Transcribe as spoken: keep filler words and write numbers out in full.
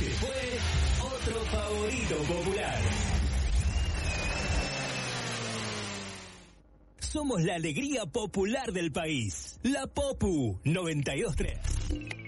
Se fue otro favorito popular. Somos la alegría popular del país. La Popu noventa y dos punto tres.